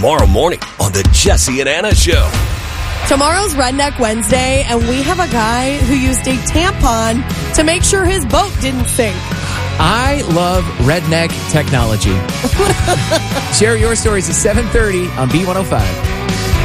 tomorrow morning on the Jesse and Anna Show. Tomorrow's Redneck Wednesday, and we have a guy who used a tampon to make sure his boat didn't sink. I love redneck technology. Share your stories at 7:30 on B105.